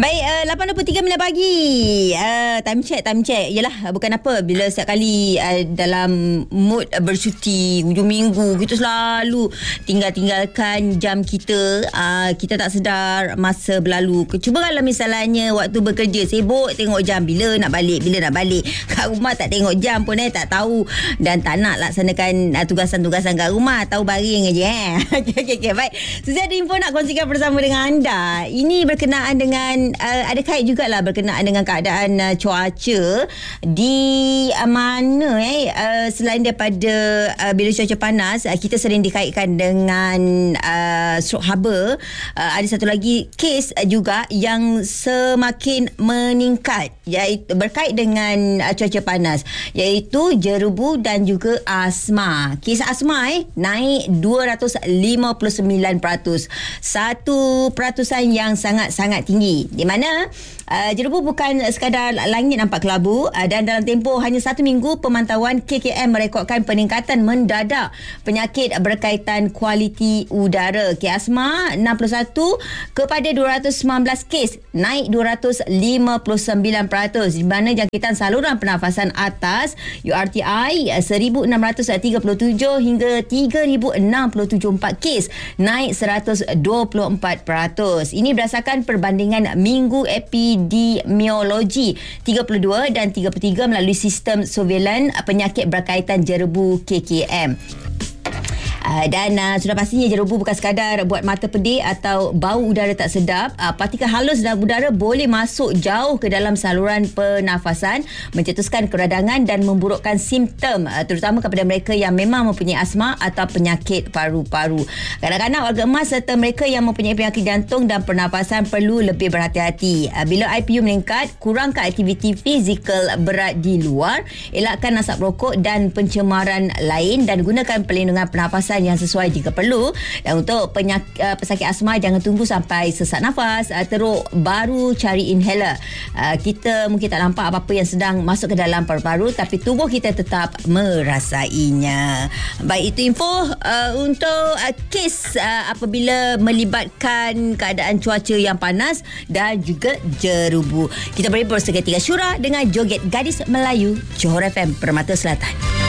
Baik, 8.23 pagi. Time check. Yalah, bukan apa. Bila setiap kali dalam mood bercuti, hujung minggu, kita selalu tinggalkan jam kita. Kita tak sedar masa berlalu. Cuba kalau misalnya waktu bekerja, sibuk tengok jam. Bila nak balik. Kat rumah tak tengok jam pun tak tahu. Dan tak nak laksanakan tugasan-tugasan kat rumah. Tahu baring je. Okay. Baik. Saya ada info nak kongsikan bersama dengan anda. Ini berkenaan dengan ada kait jugalah berkenaan dengan keadaan cuaca di mana selain daripada bila cuaca panas, kita sering dikaitkan dengan stroke haba. Ada satu lagi kes juga yang semakin meningkat, iaitu berkait dengan cuaca panas, iaitu jerubu dan juga asma. Kes asma naik 259%. 1% yang sangat-sangat tinggi. Di mana jerubu bukan sekadar langit nampak kelabu, dan dalam tempoh hanya 1 minggu pemantauan, KKM merekodkan peningkatan mendadak penyakit berkaitan kualiti udara. Kes asma 61 kepada 219 kes, naik 259%, di mana jangkitan saluran pernafasan atas URTI 1637 hingga 3067 kes, naik 124%. Ini berdasarkan perbandingan Minggu Epidemiologi 32 dan 33 melalui sistem surveillance penyakit berkaitan jerubu KKM. Dan sudah pastinya jerubu bukan sekadar buat mata pedih atau bau udara tak sedap. Partikel halus dalam udara boleh masuk jauh ke dalam saluran pernafasan, mencetuskan keradangan dan memburukkan simptom, terutama kepada mereka yang memang mempunyai asma atau penyakit paru-paru. Kanak-kanak, warga emas serta mereka yang mempunyai penyakit jantung dan pernafasan perlu lebih berhati-hati. Bila IPU meningkat, kurangkan aktiviti fizikal berat di luar, elakkan asap rokok dan pencemaran lain, dan gunakan perlindungan pernafasan yang sesuai jika perlu. Dan untuk pesakit asma, jangan tunggu sampai sesak nafas teruk baru cari inhaler. Kita mungkin tak nampak apa-apa yang sedang masuk ke dalam paru-paru, tapi tubuh kita tetap merasainya. Baik, itu info untuk kes apabila melibatkan keadaan cuaca yang panas dan juga jerubu. Kita beri seketika syurah dengan joget Gadis Melayu Johor FM Permata Selatan.